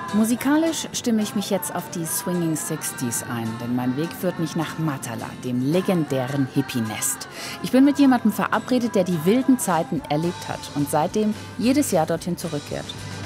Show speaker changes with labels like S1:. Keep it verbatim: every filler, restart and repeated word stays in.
S1: Musikalisch stimme ich mich jetzt auf die Swinging Sixties ein, denn mein Weg führt mich nach Matala, dem legendären Hippie-Nest. Ich bin mit jemandem verabredet, der die wilden Zeiten erlebt hat und seitdem jedes Jahr dorthin zurückkehrt.